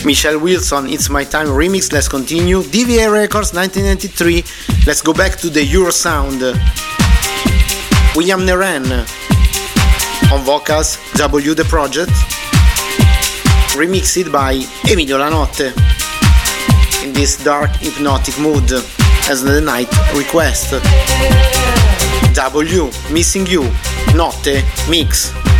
Michelle Wilson, It's My Time remix. Let's continue. DVA Records 1993. Let's go back to the Eurosound. William Neren on vocals, W The Project, remixed by Emilio Lanotte in this dark hypnotic mood as the night request. W, Missing You, Notte, Mix.